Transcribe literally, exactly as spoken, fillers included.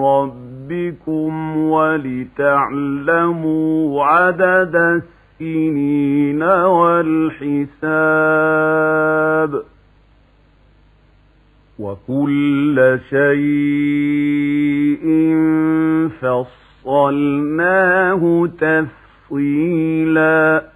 ربكم ولتعلموا عدد السنين والحساب وكل شيء فصلناه تفصيلا